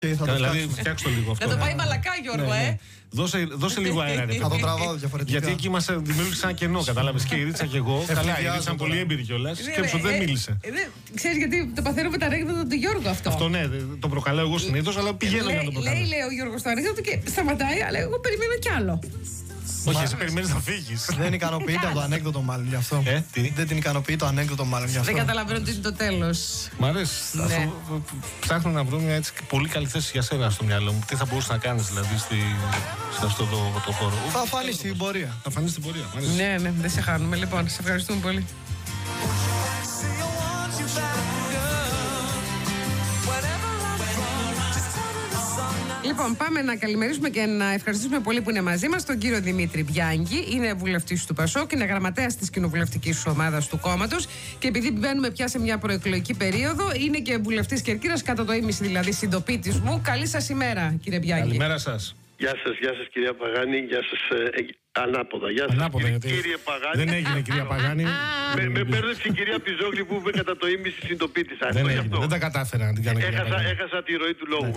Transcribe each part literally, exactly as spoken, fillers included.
Και θα το δηλαδή, φτιάξτε το λίγο αυτό. Να το πάει μαλακά, Γιώργο, ναι, ναι. ε. Δώσε, δώσε λίγο αέρα, ρε. Θα το τραβάω διαφορετικά. Γιατί εκεί μας δημιούργησε ένα κενό, κατάλαβες. Και η Ρίτσα και εγώ. Καλά, η Ρίτσα πολύ έμπειρη κιόλας. Σκέψου δεν μίλησε. Ξέρεις γιατί το παθαίνω με τα ανέκδοτα του Γιώργου αυτό. Αυτό ναι, το προκαλώ εγώ συνήθως, αλλά πηγαίνω για να το προκαλώ. Λέει, λέει ο Γιώργος το ανέκδοτο και σταματάει, αλλά εγώ περιμένω κι άλλο. Όχι, εσύ περιμένεις να φύγεις. Δεν ικανοποιείται από το ανέκδοτο, μάλλον γι' αυτό. Ε, τι? Δεν την ικανοποιεί το ανέκδοτο, μάλλον γι' αυτό. Δεν καταλαβαίνω τι είναι το τέλος. Μ' αρέσει. Ναι. Αυτό, ψάχνω να βρω μια έτσι πολύ καλή θέση για σένα στο μυαλό μου. Τι θα μπορούσε να κάνεις δηλαδή στη, σε αυτό το, το χώρο. Θα φανεί στην πορεία. Θα φανεί στην πορεία. Ναι, ναι, δεν σε χάνουμε. Λοιπόν, σε ευχαριστούμε πολύ. Λοιπόν, πάμε να καλημερίσουμε και να ευχαριστήσουμε πολύ που είναι μαζί μας τον κύριο Δημήτρη Μπιάνγκη. Είναι βουλευτής του ΠΑΣΟΚ, είναι γραμματέας της κοινοβουλευτικής ομάδας του κόμματος. Και επειδή μπαίνουμε πια σε μια προεκλογική περίοδο, είναι και βουλευτής Κερκύρας, κατά το ίμιση δηλαδή συντοπίτης μου. Καλή σας ημέρα, κύριε Μπιάνγκη. Καλημέρα σας. Γεια σας, γεια σας κυρία Παγάνη, γεια σας ε, ανάποδα. Γεια σας ανάποδα, κύριε, γιατί κύριε Παγάνη. Δεν έγινε κυρία Παγάνη. με, με παίρνεψε η κυρία Πιζόγλη που είπε κατά το ίμιση συντοπίτης. Δεν έγινε, δεν τα κατάφερα να την κάνω κυρία έχασα, Παγάνη. έχασα τη ροή του λόγου.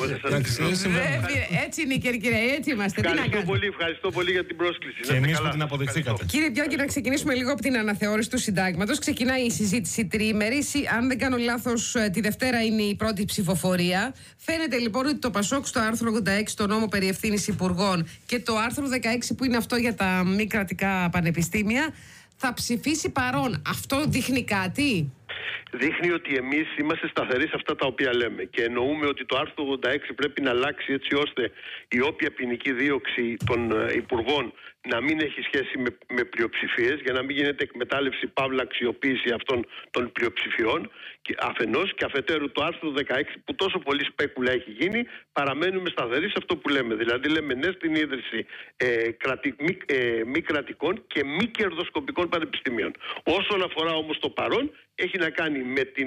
Έτσι είναι η Κερκύρα, έτσι είμαστε. Ευχαριστώ πολύ, ευχαριστώ πολύ για την πρόσκληση. Και εμείς που την αποδεχθήκατε. Κύριε Μπιάνγκη, να ξεκινήσουμε λίγο από την αναθεώρηση του συντάγματος. Ξεκινάει η συζήτηση τριήμερη. Αν δεν κάνω λάθος, τη Δευτέρα είναι η πρώτη ψηφοφορία. Φαίνεται λοιπόν ότι το ΠΑΣΟΚ στο άρθρο ογδόντα έξι, το νόμο περί ευθύνης υπουργών, και το άρθρο δεκαέξι που είναι αυτό για τα μη κρατικά πανεπιστήμια, θα ψηφίσει παρόν. Αυτό δείχνει κάτι? Δείχνει ότι εμείς είμαστε σταθεροί σε αυτά τα οποία λέμε και εννοούμε ότι το άρθρο ογδόντα έξι πρέπει να αλλάξει έτσι ώστε η όποια ποινική δίωξη των υπουργών να μην έχει σχέση με, με πλειοψηφίες, για να μην γίνεται εκμετάλλευση, παύλα αξιοποίηση αυτών των πλειοψηφιών, και αφενός, και αφετέρου το άρθρο δεκαέξι που τόσο πολύ σπέκουλα έχει γίνει, παραμένουμε σταθεροί σε αυτό που λέμε. Δηλαδή λέμε ναι στην ίδρυση ε, κρατη, μη, ε, μη κρατικών και μη κερδοσκοπικών πανεπιστημίων. Όσον αφορά όμως το παρόν, έχει να κάνει με την,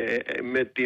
με την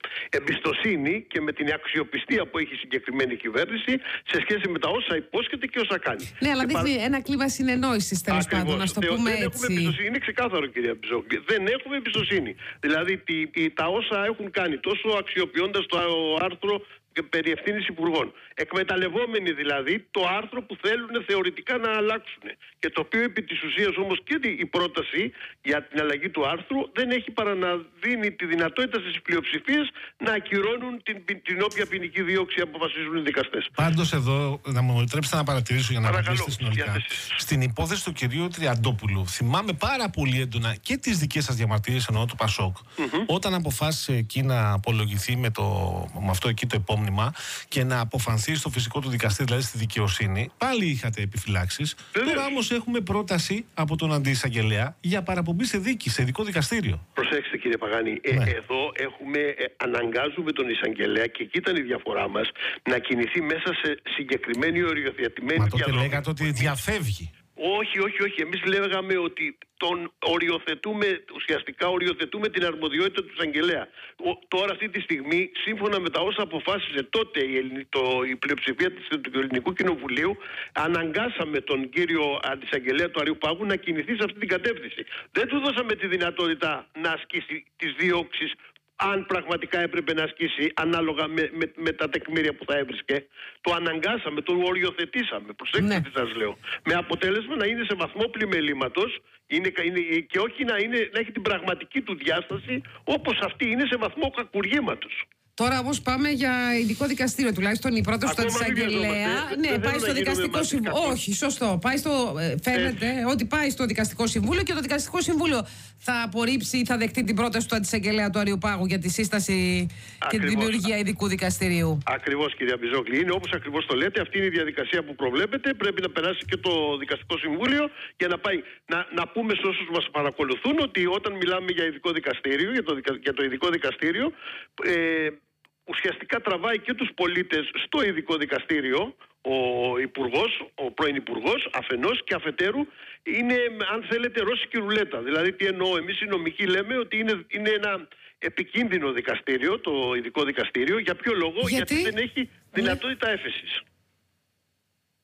εμπιστοσύνη και με την αξιοπιστία που έχει η συγκεκριμένη κυβέρνηση σε σχέση με τα όσα υπόσχεται και όσα κάνει. Ναι, αλλά δείχνει παρα... ένα κλίμα συνεννόησης, τέλος πάντων, να το πούμε δεν έτσι. Έχουμε εμπιστοσύνη. Είναι ξεκάθαρο, κυρία Μπιζόγλη. Δεν έχουμε εμπιστοσύνη. Δηλαδή τι, τι, τα όσα έχουν κάνει, τόσο αξιοποιώντας το άρθρο περί ευθύνης υπουργών, εκμεταλλευόμενοι δηλαδή το άρθρο που θέλουν θεωρητικά να αλλάξουν, και το οποίο επί της ουσίας όμως και η πρόταση για την αλλαγή του άρθρου δεν έχει παρά να δίνει τη δυνατότητα στις πλειοψηφίες να ακυρώνουν την, την όποια ποινική δίωξη αποφασίζουν οι δικαστές. Πάντως εδώ, να μου επιτρέψετε να παρατηρήσω για να απαντήσετε συνολικά. Στην υπόθεση του κυρίου Τριαντόπουλου, θυμάμαι πάρα πολύ έντονα και τις δικές σας διαμαρτυρίες, εννοώ του ΠΑΣΟΚ, mm-hmm. όταν αποφάσισε εκεί να απολογηθεί με, το, με αυτό εκεί το επόμενο και να αποφανθεί στο φυσικό του δικαστήριο, δηλαδή στη δικαιοσύνη, πάλι είχατε επιφυλάξεις. Τώρα όμως έχουμε πρόταση από τον αντιεισαγγελέα για παραπομπή σε δίκη, σε ειδικό δικαστήριο. Προσέξτε κύριε Παγάνη, ναι. ε, εδώ έχουμε, ε, αναγκάζουμε τον εισαγγελέα, και εκεί ήταν η διαφορά μας, να κινηθεί μέσα σε συγκεκριμένη οριοθετημένη διαδρομή. Μα τότε διαδρομή. λέγατε ότι διαφεύγει. Όχι, όχι, όχι. Εμείς λέγαμε ότι τον οριοθετούμε, ουσιαστικά οριοθετούμε την αρμοδιότητα του εισαγγελέα. Τώρα αυτή τη στιγμή, σύμφωνα με τα όσα αποφάσισε τότε η, Ελλην... το... η πλειοψηφία του Ελληνικού Κοινοβουλίου, αναγκάσαμε τον κύριο αντισαγγελέα του Αριουπάγου να κινηθεί σε αυτή την κατεύθυνση. Δεν του δώσαμε τη δυνατότητα να ασκήσει τις διώξεις αν πραγματικά έπρεπε να ασκήσει ανάλογα με, με, με τα τεκμήρια που θα έβρισκε. Το αναγκάσαμε, το οριοθετήσαμε. Προσέξτε, ναι, τι σας λέω. Με αποτέλεσμα να είναι σε βαθμό πλημελήματος, είναι, είναι, και όχι να, είναι, να έχει την πραγματική του διάσταση, όπως αυτή είναι σε βαθμό κακουργήματος. Τώρα όμως πάμε για ειδικό δικαστήριο, τουλάχιστον η πρόταση του αντισαγγελέα. Ναι, πάει στο δικαστικό συμβούλιο. Όχι, σωστό. Πάει στο... Φαίνεται ε. ότι πάει στο δικαστικό συμβούλιο, και το δικαστικό συμβούλιο θα απορρίψει ή θα δεχτεί την πρόταση του αντισαγγελέα του Αριουπάγου για τη σύσταση ακριβώς και τη δημιουργία ειδικού δικαστηρίου. Ακριβώς, κυρία Μπιζόγλη. Είναι όπως ακριβώς το λέτε. Αυτή είναι η διαδικασία που προβλέπετε. Πρέπει να περάσει και το δικαστικό συμβούλιο για να πάει. Να, να πούμε σε όσους μας παρακολουθούν ότι όταν μιλάμε για ειδικό δικαστήριο, για το, για το ειδικό δικαστήριο, ε, ουσιαστικά τραβάει και τους πολίτες στο ειδικό δικαστήριο ο υπουργός, ο πρώην υπουργός, αφενός, και αφετέρου είναι, αν θέλετε, ρώσικη ρουλέτα. Δηλαδή τι εννοώ, εμείς οι νομικοί λέμε ότι είναι, είναι ένα επικίνδυνο δικαστήριο, το ειδικό δικαστήριο. Για ποιο λόγο? Γιατί, Γιατί δεν έχει δυνατότητα έφεσης.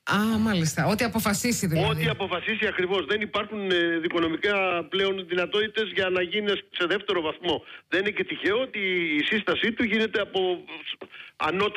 Α, μάλιστα. Ό,τι αποφασίσει δηλαδή. Ό,τι αποφασίσει ακριβώς. Δεν υπάρχουν ε, δικονομικά πλέον δυνατότητες για να γίνει σε δεύτερο βαθμό. Δεν είναι και τυχαίο ότι η σύστασή του γίνεται από ανώτατα